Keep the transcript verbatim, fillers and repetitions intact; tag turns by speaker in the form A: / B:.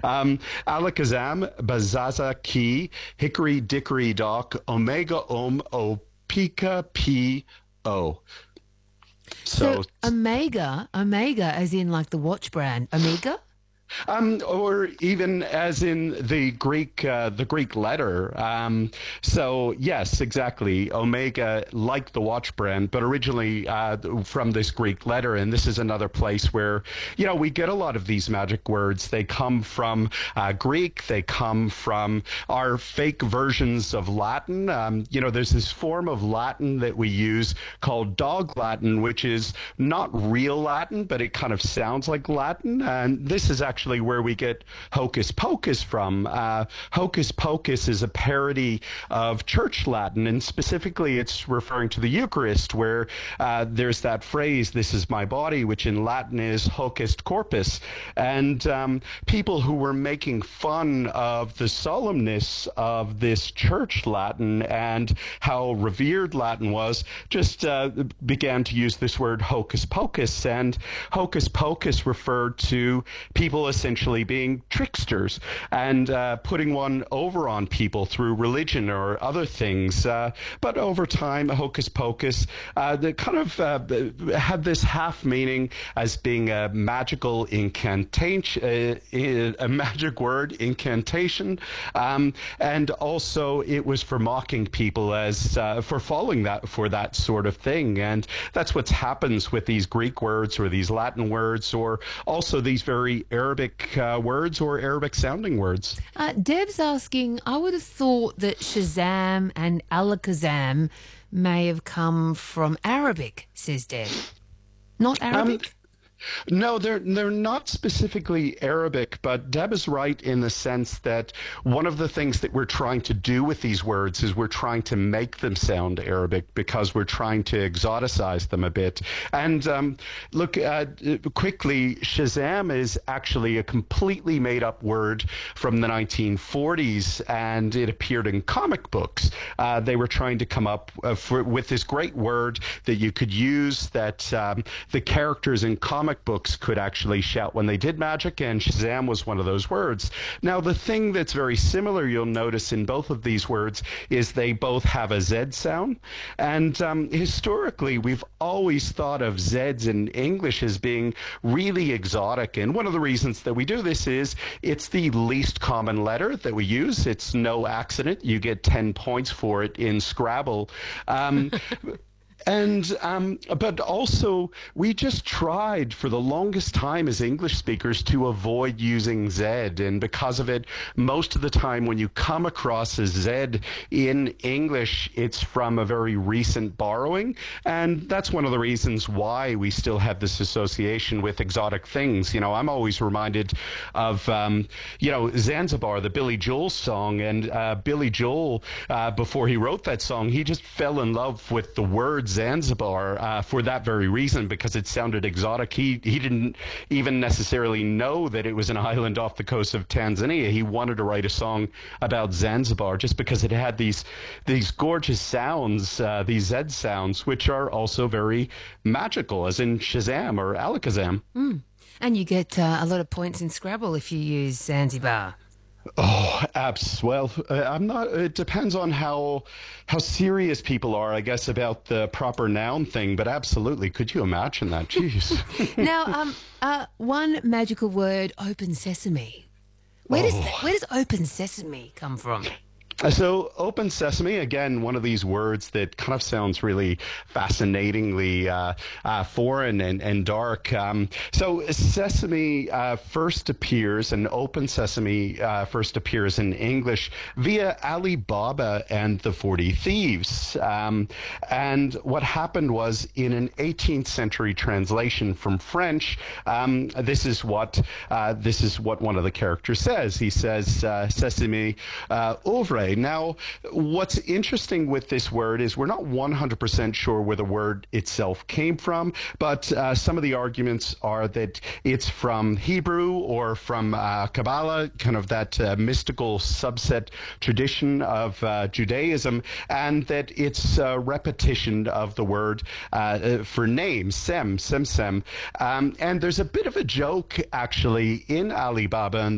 A: Um, Alakazam, Bazaza Ki, Hickory Dickory Dock, Omega Om, O Pika P O.
B: So
A: So
B: Omega, Omega, as in like the watch brand, Omega.
A: Um, or even as in the Greek, uh, the Greek letter. Um, so yes, exactly. Omega, like the watch brand, but originally uh, from this Greek letter. And this is another place where, you know, we get a lot of these magic words. They come from uh, Greek. They come from our fake versions of Latin. Um, you know, there's this form of Latin that we use called dog Latin, which is not real Latin, but it kind of sounds like Latin. And this is actually where we get Hocus Pocus from. Uh, Hocus Pocus is a parody of Church Latin, and specifically it's referring to the Eucharist, where uh, there's that phrase, "This is my body," which in Latin is Hocus Corpus. And um, people who were making fun of the solemnness of this Church Latin and how revered Latin was just uh, began to use this word Hocus Pocus. And Hocus Pocus referred to people essentially being tricksters and uh, putting one over on people through religion or other things. Uh, but over time, Hocus Pocus, uh, they kind of uh, had this half meaning as being a magical incantation, uh, a magic word, incantation, um, and also it was for mocking people as uh, for falling that for that sort of thing. And that's what happens with these Greek words or these Latin words, or also these very Arabic uh, words or Arabic sounding words.
B: Uh, Deb's asking, I would have thought that Shazam and Alakazam may have come from Arabic, says Deb. Not Arabic?
A: Um, No, they're they're not specifically Arabic, but Deb is right in the sense that one of the things that we're trying to do with these words is we're trying to make them sound Arabic because we're trying to exoticize them a bit. And um, look, uh, quickly, Shazam is actually a completely made-up word from the nineteen forties, and it appeared in comic books. Uh, they were trying to come up uh, for, with this great word that you could use that um, the characters in comic books could actually shout when they did magic, and Shazam was one of those words. Now, the thing that's very similar, you'll notice in both of these words, is they both have a Z sound. And um, historically, we've always thought of Zs in English as being really exotic. And one of the reasons that we do this is it's the least common letter that we use. It's no accident. You get ten points for it in Scrabble. Um, And, um, but also, we just tried for the longest time as English speakers to avoid using Z. And because of it, most of the time when you come across a Z in English, it's from a very recent borrowing. And that's one of the reasons why we still have this association with exotic things. You know, I'm always reminded of, um, you know, Zanzibar, the Billy Joel song. And uh, Billy Joel, uh, before he wrote that song, he just fell in love with the words Zanzibar uh, for that very reason, because it sounded exotic. He he didn't even necessarily know that it was an island off the coast of Tanzania. He wanted to write a song about Zanzibar just because it had these these gorgeous sounds, uh, these Z sounds, which are also very magical, as in Shazam or Alakazam.
B: Mm. And you get uh, a lot of points in Scrabble if you use Zanzibar.
A: Oh, abs. Well, uh, I'm not. It depends on how how serious people are, I guess, about the proper noun thing. But absolutely, could you imagine that? Jeez.
B: Now, um, uh, one magical word, open sesame. Where does
A: Oh.
B: that, where does open sesame come from?
A: So, open sesame, again, one of these words that kind of sounds really fascinatingly uh, uh, foreign and, and dark. Um, so, sesame uh, first appears, and open sesame uh, first appears in English via Ali Baba and the forty Thieves. Um, and what happened was, in an eighteenth century translation from French, um, this is what uh, this is what one of the characters says. He says, uh, "Sesame, uh, ouvre." Now, what's interesting with this word is we're not one hundred percent sure where the word itself came from, but uh, some of the arguments are that it's from Hebrew or from uh, Kabbalah, kind of that uh, mystical subset tradition of uh, Judaism, and that it's a repetition of the word uh, for name, Sem, Sem Sem. Um, and there's a bit of a joke, actually, in Ali Baba and